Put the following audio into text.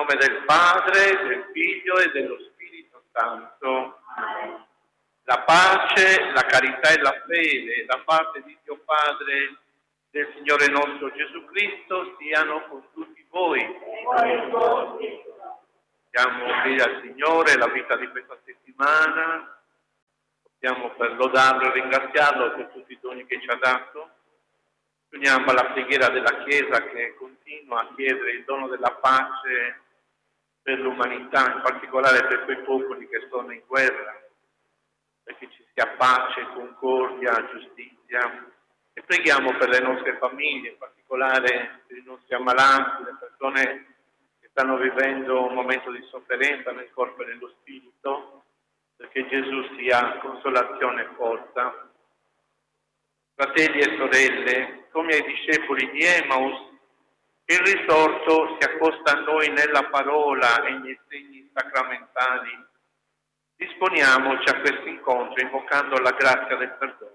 nome del Padre, del Figlio e dello Spirito Santo. Amen. La pace, la carità e la fede da parte di Dio Padre del Signore nostro Gesù Cristo siano con tutti voi. Diamo fede al Signore la vita di questa settimana, possiamo per lodarlo e ringraziarlo per tutti i doni che ci ha dato. Uniamo alla preghiera della Chiesa che continua a chiedere il dono della pace per l'umanità, in particolare per quei popoli che sono in guerra, perché ci sia pace, concordia, giustizia. E preghiamo per le nostre famiglie, in particolare per i nostri ammalati, le persone che stanno vivendo un momento di sofferenza nel corpo e nello spirito, perché Gesù sia consolazione e forza. Fratelli e sorelle, come ai discepoli di Emmaus, il risorto si accosta a noi nella parola e nei segni sacramentali. Disponiamoci a questo incontro invocando la grazia del perdono.